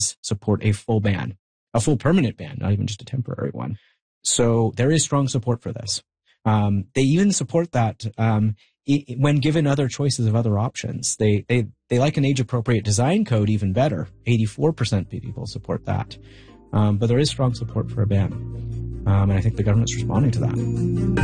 support a full ban, a full permanent ban, not even just a temporary one. So there is strong support for this. They even support that when given other choices of other options. They like an age-appropriate design code even better. 84% of people support that. But there is strong support for a ban. And I think the government's responding to that.